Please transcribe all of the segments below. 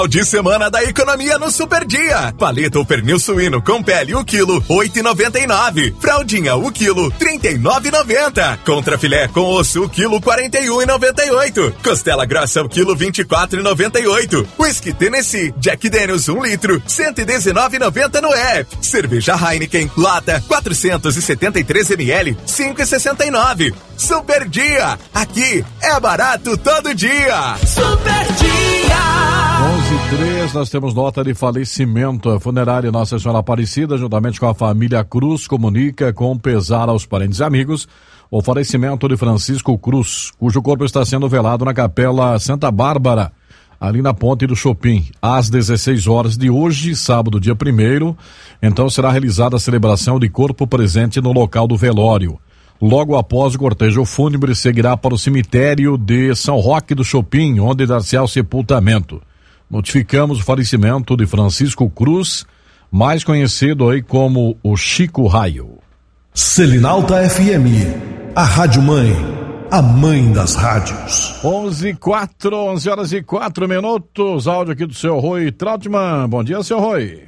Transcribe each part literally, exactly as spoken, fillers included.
De semana da economia no Super Dia. Paleta ou pernil suíno com pele o quilo, oito e noventa e nove. Fraldinha o quilo, trinta e nove e noventa. Contra filé com osso o quilo, quarenta e um e noventa e oito. Costela grossa o quilo, vinte e quatro e noventa e oito. Whisky Tennessee Jack Daniels um litro, cento e dezenove e noventa no app. Cerveja Heineken lata quatrocentos e setenta e três mililitros, cinco e sessenta e nove. Super Dia. Aqui é barato todo dia. Super Dia. onze e três, nós temos nota de falecimento. A funerária Nossa Senhora Aparecida, juntamente com a família Cruz, comunica com pesar aos parentes e amigos o falecimento de Francisco Cruz, cujo corpo está sendo velado na Capela Santa Bárbara, ali na Ponte do Chopin, às dezesseis horas de hoje, sábado, dia primeiro. Então será realizada a celebração de corpo presente no local do velório. Logo após o cortejo fúnebre, seguirá para o cemitério de São Roque do Chopin, onde dar-se-á o sepultamento. Notificamos o falecimento de Francisco Cruz, mais conhecido aí como o Chico Raio. Selinalta F M, a rádio mãe, a mãe das rádios. onze e quatro, onze horas e quatro minutos, áudio aqui do seu Rui Trautmann. Bom dia, seu Rui.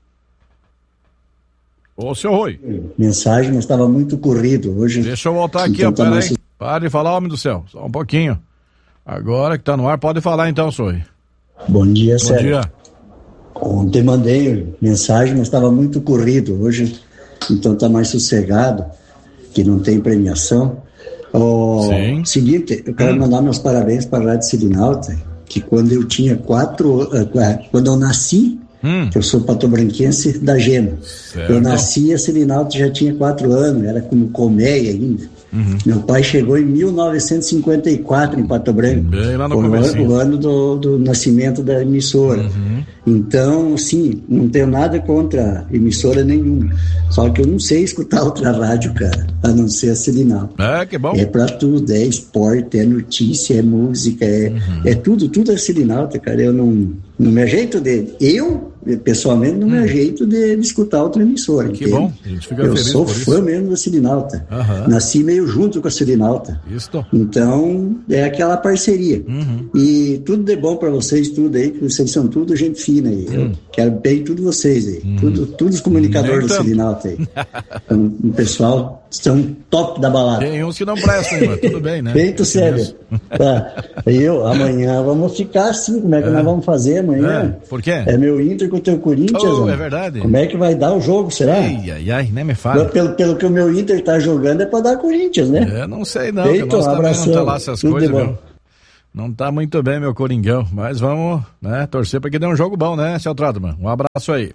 Ô, seu Rui. Mensagem, mas estava muito corrido hoje. Deixa eu voltar aqui, então, ó, tá peraí. Mais... Pare de falar, homem do céu, só um pouquinho. Agora que tá no ar, pode falar então, seu Rui. Bom dia, Bom Sérgio. dia. Ontem mandei mensagem, mas estava muito corrido. Hoje, então, tá mais sossegado, que não tem premiação. Oh, Sim. Seguinte, eu quero hum. mandar meus parabéns para a Rádio Selinalta, que quando eu tinha quatro, uh, quando eu nasci, hum. eu sou patobranquense da Gema. Certo. Eu nasci, a Selinalta já tinha quatro anos, era como colmeia ainda. Uhum. Meu pai chegou em mil novecentos e cinquenta e quatro em Pato Branco, bem lá no o, comecinho. o ano do, do nascimento da emissora. Uhum. Então, sim, não tenho nada contra emissora nenhuma. Só que eu não sei escutar outra rádio, cara, a não ser a Selinalta. É, que bom. É pra tudo, é esporte, é notícia, é música, é, uhum. é tudo, tudo é Selinalta, cara. Eu não, não me ajeito de... Eu, pessoalmente, não hum. me ajeito de, de escutar outra emissora. Que entende? bom, a gente fica eu feliz sou por fã isso. mesmo da Selinalta. Uhum. Nasci meio junto com a Selinalta. Isso. Então, é aquela parceria. Uhum. E tudo de bom pra vocês, tudo aí, que vocês são tudo gente fina aí. Hum. Eu quero bem tudo vocês aí. Uhum. Tudo, tudo os comunicadores da Selinalta aí. Então, o pessoal são top da balada. Tem uns que não prestam, mas tudo bem, né? Feito, sério. Tá. Eu, amanhã vamos ficar assim. Como é que é. nós vamos fazer amanhã? É. Por quê? É meu Inter com o teu Corinthians. Oh, é verdade. Como é que vai dar o jogo, será? Ai, ai, ai, nem me fala. Pelo, pelo que o meu Inter tá jogando é pra dar Corinthians, né? É, não sei não, Feito, que nós um também abração, não tá lá essas tudo coisas, de bom. viu? Não tá muito bem, meu Coringão, mas vamos, né, torcer pra que dê um jogo bom, né, seu Trautmann? Um abraço aí.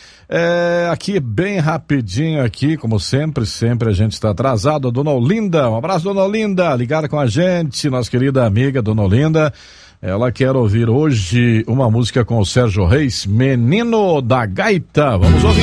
É, aqui, bem rapidinho aqui, como sempre, sempre a gente está atrasado. Dona Olinda, um abraço, Dona Olinda, ligada com a gente, nossa querida amiga Dona Olinda. Ela quer ouvir hoje uma música com o Sérgio Reis, Menino da Gaita. Vamos ouvir.